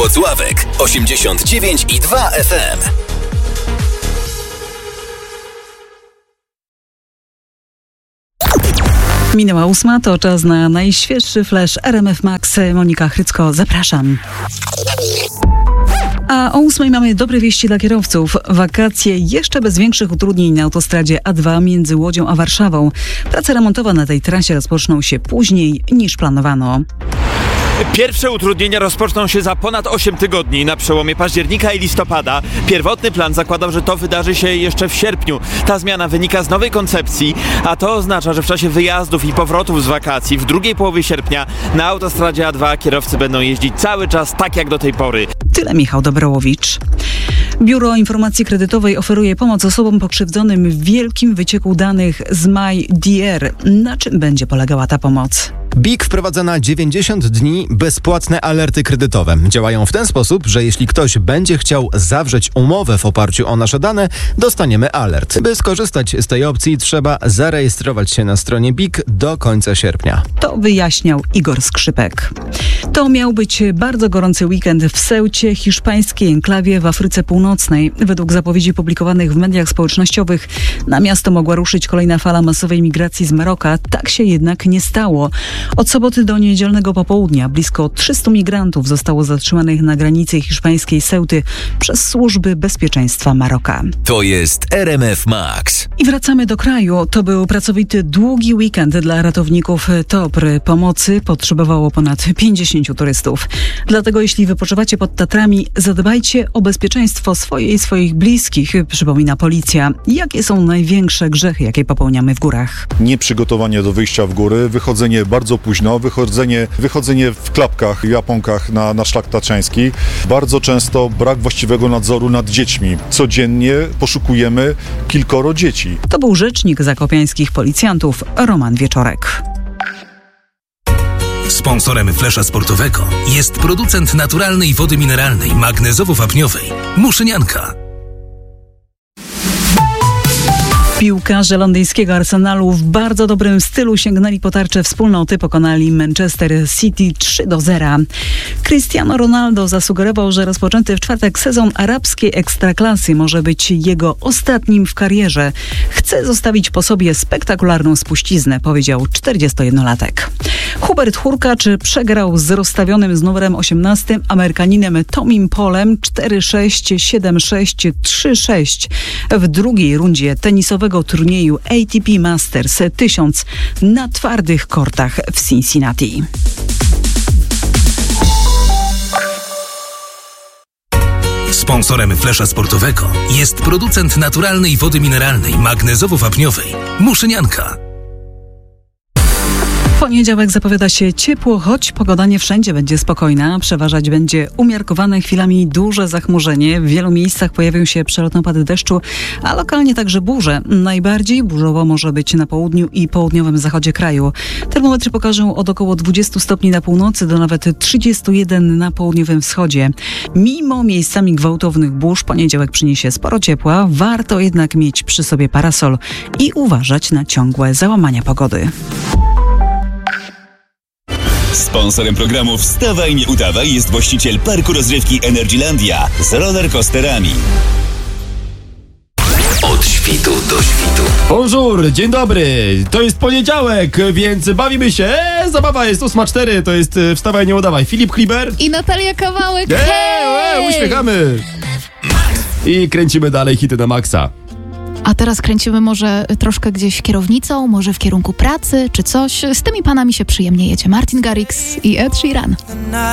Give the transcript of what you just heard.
Włocławek 89,2 FM. Minęła 8, to czas na najświeższy flash RMF Max. Monika Chrycko, zapraszam. A o 8 mamy dobre wieści dla kierowców. Wakacje jeszcze bez większych utrudnień na autostradzie A2 między Łodzią a Warszawą. Prace remontowe na tej trasie rozpoczną się później niż planowano. Pierwsze utrudnienia rozpoczną się za ponad 8 tygodni, na przełomie października i listopada. Pierwotny plan zakładał, że to wydarzy się jeszcze w sierpniu. Ta zmiana wynika z nowej koncepcji, a to oznacza, że w czasie wyjazdów i powrotów z wakacji w drugiej połowie sierpnia na autostradzie A2 kierowcy będą jeździć cały czas tak jak do tej pory. Tyle Michał Dobrołowicz. Biuro Informacji Kredytowej oferuje pomoc osobom pokrzywdzonym w wielkim wycieku danych z MyDR. Na czym będzie polegała ta pomoc? BIK wprowadza na 90 dni bezpłatne alerty kredytowe. Działają w ten sposób, że jeśli ktoś będzie chciał zawrzeć umowę w oparciu o nasze dane, dostaniemy alert. By skorzystać z tej opcji, trzeba zarejestrować się na stronie BIK do końca sierpnia. To wyjaśniał Igor Skrzypek. To miał być bardzo gorący weekend w Ceucie, hiszpańskiej enklawie w Afryce Północnej. Według zapowiedzi publikowanych w mediach społecznościowych na miasto mogła ruszyć kolejna fala masowej migracji z Maroka. Tak się jednak nie stało. Od soboty do niedzielnego popołudnia blisko 300 migrantów zostało zatrzymanych na granicy hiszpańskiej Ceuty przez służby bezpieczeństwa Maroka. To jest RMF Max. I wracamy do kraju. To był pracowity, długi weekend dla ratowników TOPR. Pomocy potrzebowało ponad 50 turystów. Dlatego jeśli wypoczywacie pod Tatrami, zadbajcie o bezpieczeństwo swoje i swoich bliskich, przypomina policja. Jakie są największe grzechy, jakie popełniamy w górach? Nieprzygotowanie do wyjścia w góry, wychodzenie bardzo późno, wychodzenie w klapkach, japonkach na szlak tatrzański. Bardzo często brak właściwego nadzoru nad dziećmi. Codziennie poszukujemy kilkoro dzieci. To był rzecznik zakopiańskich policjantów Roman Wieczorek. Sponsorem Flesza Sportowego jest producent naturalnej wody mineralnej magnezowo-wapniowej Muszynianka. Piłkarze londyńskiego Arsenalu w bardzo dobrym stylu sięgnęli po tarczę wspólnoty, pokonali Manchester City 3-0. Cristiano Ronaldo zasugerował, że rozpoczęty w czwartek sezon arabskiej ekstraklasy może być jego ostatnim w karierze. Chce zostawić po sobie spektakularną spuściznę, powiedział 41-latek. Hubert Hurkacz przegrał z rozstawionym z numerem 18 Amerykaninem Tomim Polem 4-6, 7-6, 3-6 w drugiej rundzie tenisowego turnieju ATP Masters 1000 na twardych kortach w Cincinnati. Sponsorem Flesza Sportowego jest producent naturalnej wody mineralnej magnezowo-wapniowej Muszynianka. Poniedziałek zapowiada się ciepło, choć pogoda nie wszędzie będzie spokojna. Przeważać będzie umiarkowane, chwilami duże zachmurzenie. W wielu miejscach pojawią się przelotne opady deszczu, a lokalnie także burze. Najbardziej burzowo może być na południu i południowym zachodzie kraju. Termometry pokażą od około 20 stopni na północy do nawet 31 na południowym wschodzie. Mimo miejscami gwałtownych burz, poniedziałek przyniesie sporo ciepła. Warto jednak mieć przy sobie parasol i uważać na ciągłe załamania pogody. Sponsorem programu Wstawaj, nie udawaj jest właściciel parku rozrywki Energylandia z rollercoasterami. Od świtu do świtu. Bonjour, dzień dobry. To jest poniedziałek, więc bawimy się. Zabawa jest 8:04, to jest Wstawaj, nie udawaj. Filip Kliber i Natalia Kawałek. Hej! Uśmiechamy. I kręcimy dalej hity na maksa. A teraz kręcimy może troszkę gdzieś kierownicą, może w kierunku pracy czy coś. Z tymi panami się przyjemnie jedzie. Martin Garrix i Ed Sheeran.